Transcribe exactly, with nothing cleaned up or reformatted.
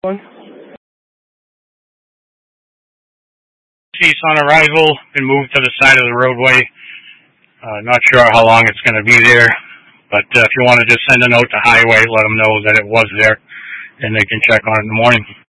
Cease on arrival, been moved to the side of the roadway. Uh, not sure how long it's going to be there, but uh, if you want to just send a note to Highway, let them know that it was there, and they can check on it in the morning.